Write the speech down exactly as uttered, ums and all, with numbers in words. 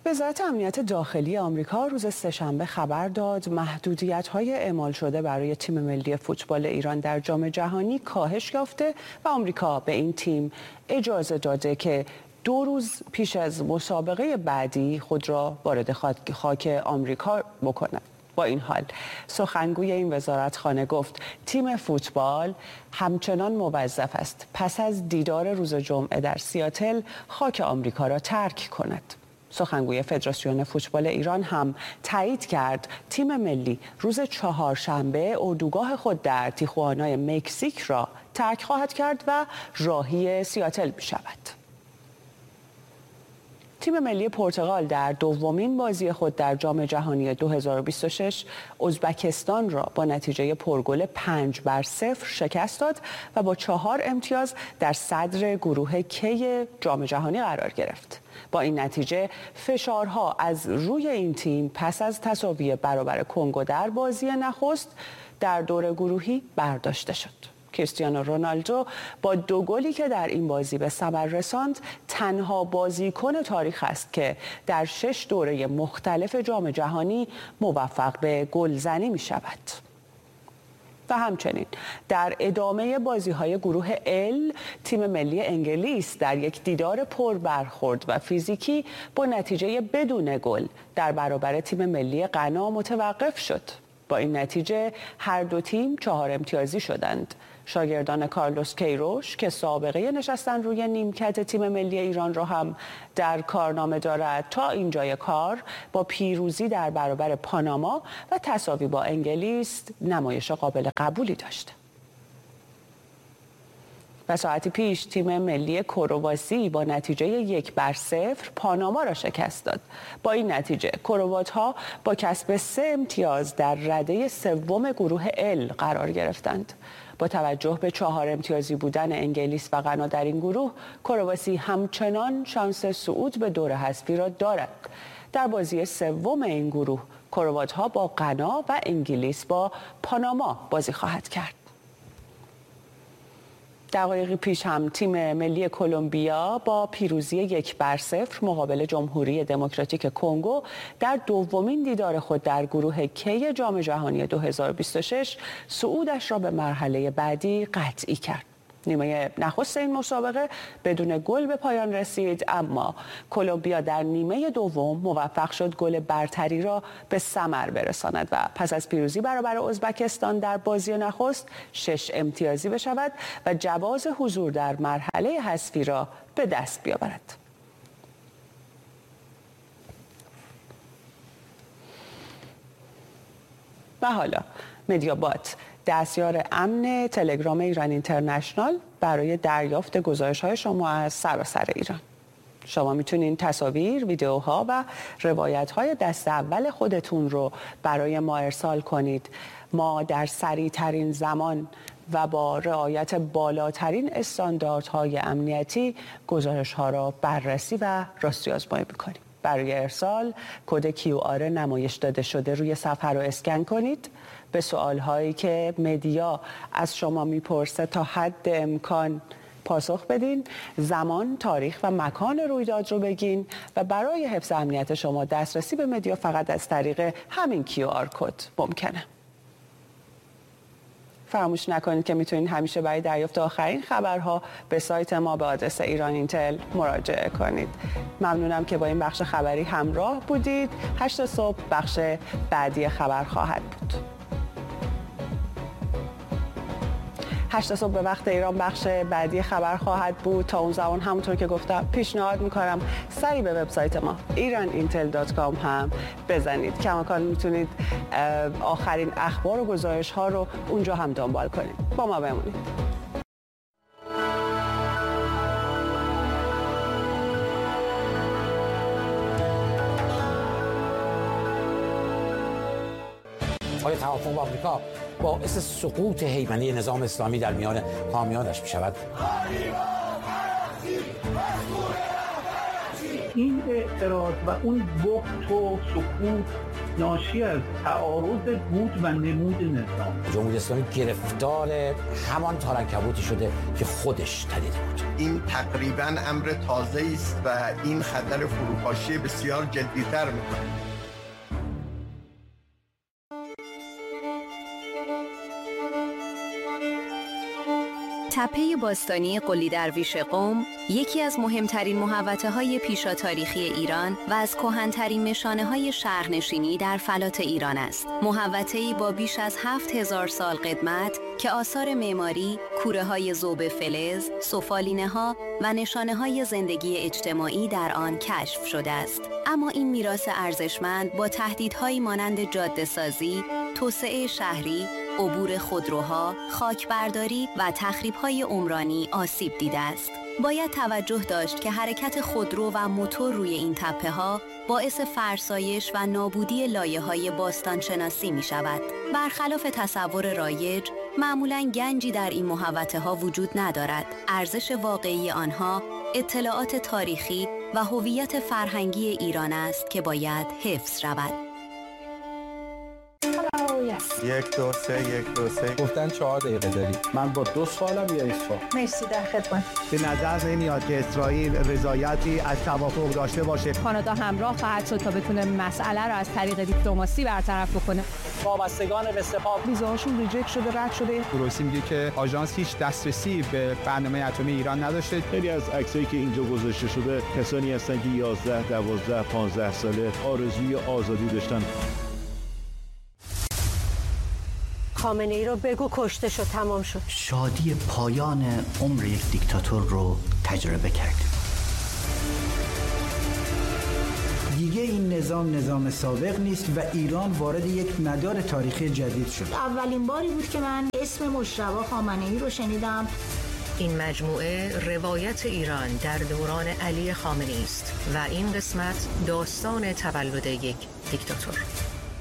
وزارت امنیت داخلی آمریکا روز سه‌شنبه خبر داد محدودیت‌های اعمال شده برای تیم ملی فوتبال ایران در جام جهانی کاهش یافته و آمریکا به این تیم اجازه داده که دو روز پیش از مسابقه بعدی خود را وارد خاک آمریکا بکند. با این حال سخنگوی این وزارتخانه گفت تیم فوتبال همچنان موظف است پس از دیدار روز جمعه در سیاتل خاک آمریکا را ترک کند. سخنگوی فدراسیون فوتبال ایران هم تایید کرد تیم ملی روز چهارشنبه اردوگاه خود در تیخوانای مکزیک را ترک خواهد کرد و راهی سیاتل می شود. تیم ملی پرتغال در دومین بازی خود در جام جهانی دو هزار و بیست و شش ازبکستان را با نتیجه پرگل پنج بر صفر شکست داد و با چهار امتیاز در صدر گروه کی جام جهانی قرار گرفت. با این نتیجه فشارها از روی این تیم پس از تساوی برابر کنگو در بازی نخست در دور گروهی برداشته شد. کریستیانو رونالدو با دو گلی که در این بازی به ثمر رساند تنها بازیکن تاریخ است که در شش دوره مختلف جام جهانی موفق به گلزنی می شود. و همچنین در ادامه بازی‌های گروه ال تیم ملی انگلیس در یک دیدار پر برخورد و فیزیکی با نتیجه بدون گل در برابر تیم ملی غنا متوقف شد. با این نتیجه هر دو تیم چهار امتیازی شدند. شاگردان کارلوس کیروش که سابقه نشستن روی نیمکت تیم ملی ایران را هم در کارنامه دارد تا اینجای کار با پیروزی در برابر پاناما و تساوی با انگلیس نمایش قابل قبولی داشت. و ساعتی پیش تیم ملی کرواسی با نتیجه یک بر صفر پاناما را شکست داد. با این نتیجه کروات‌ها با کسب سه امتیاز در رده سوم گروه ال قرار گرفتند. با توجه به چهار امتیازی بودن انگلیس و غنا در این گروه، کرواسی همچنان شانس صعود به دور حذفی را دارد. در بازی سوم این گروه، کروات‌ها با غنا و انگلیس با پاناما بازی خواهد کرد. دقایقی پیش هم تیم ملی کلمبیا با پیروزی یک بر صفر مقابل جمهوری دموکراتیک کنگو در دومین دیدار خود در گروه کی جام جهانی دو هزار و بیست و شش صعودش را به مرحله بعدی قطعی کرد. نیمه نخست این مسابقه بدون گل به پایان رسید، اما کلمبیا در نیمه دوم موفق شد گل برتری را به ثمر برساند و پس از پیروزی برابر ازبکستان در بازی نخست شش امتیازی بشود و جواز حضور در مرحله حذفی را به دست بیاورد. و حالا مدیابات، دستیار امن تلگرام ایران اینترنشنال، برای دریافت گزارش‌های شما از سراسر ایران. شما میتونین تصاویر، ویدیوها و روایت‌های دست اول خودتون رو برای ما ارسال کنید. ما در سریع‌ترین زمان و با رعایت بالاترین استانداردهای امنیتی گزارش‌ها را بررسی و راستی آزمایی می‌کنیم. برای ارسال کد کیو آر نمایش داده شده روی صفحه رو اسکن کنید. به سوال‌هایی که مدیا از شما میپرسه تا حد امکان پاسخ بدین، زمان، تاریخ و مکان رویداد رو بگین و برای حفظ امنیت شما دسترسی به مدیا فقط از طریق همین کیو آر کد ممکنه. فراموش نکنید که میتونید همیشه برای دریافت آخرین خبرها به سایت ما به آدرس ایران اینتل مراجعه کنید. ممنونم که با این بخش خبری همراه بودید. هشت صبح بخش بعدی خبر خواهد بود. هشت صبح به وقت ایران بخش بعدی خبر خواهد بود. تا اون زمان همونطور که گفتم پیشنهاد میکنم سری به وبسایت ما ایران اینتل دات کام هم بزنید. کماکان میتونید آخرین اخبار و گزارش ها رو اونجا هم دنبال کنید. با ما بمونید. آیا توافق با آمریکا باعث سقوط هیمنه نظام اسلامی در میان حامیانش می شود؟ این اعتراض و اون بغض و سکوت ناشی از تعارض بود و نمود نظام. جمهوری اسلامی گرفتار همان تارنکبوتی شده که خودش تلیده بود. این تقریباً امر تازه است و این خطر فروپاشی بسیار جدی‌تر می‌کند. تپه باستانی قلی درویش قم یکی از مهمترین محوطه‌های پیشا تاریخی ایران و از کهن‌ترین نشانه‌های شهرنشینی در فلات ایران است. محوطه‌ای با بیش از هفت هزار سال قدمت که آثار معماری، کوره‌های ذوب فلز، سفالینه‌ها و نشانه‌های زندگی اجتماعی در آن کشف شده است. اما این میراث ارزشمند با تهدیدهایی مانند جاده‌سازی، توسعه شهری، عبور خودروها، خاکبرداری و تخریب‌های عمرانی آسیب دیده است. باید توجه داشت که حرکت خودرو و موتور روی این تپه‌ها باعث فرسایش و نابودی لایه‌های باستانشناسی می‌شود. برخلاف تصور رایج، معمولاً گنجی در این محوطه‌ها وجود ندارد. ارزش واقعی آنها اطلاعات تاریخی و هویت فرهنگی ایران است که باید حفظ شود. یک دو سه یک دو سه گفتن چهار دقیقه داری. من با دو سوالم یا یک سوال؟ مرسی، در خدمت. به نظر نمیاد که اسرائیل رضایتی از توافق داشته باشه. کانادا همراه خواهد شد تا بتونه مسئله رو از طریق دیپلماسی برطرف بکنه. وابستگان به سپاه ویزاشون ریجکت شده، رد شده. درستی میگه که آژانس هیچ دسترسی به برنامه اتمی ایران نداشته. خیلی از عکسایی که اینجا گذاشته شده کسانی هستن که یازده، دوازده، پانزده ساله آرزوی آزادی داشتن. خامنه ای رو بگو کشته شد، تمام شد. شادی پایان عمر یک دیکتاتور رو تجربه کردیم. دیگه این نظام نظام سابق نیست و ایران وارد یک مدار تاریخی جدید شد. اولین باری بود که من اسم مجتبی خامنه ای رو شنیدم. این مجموعه روایت ایران در دوران علی خامنه‌ای است و این قسمت داستان تولد یک دیکتاتور.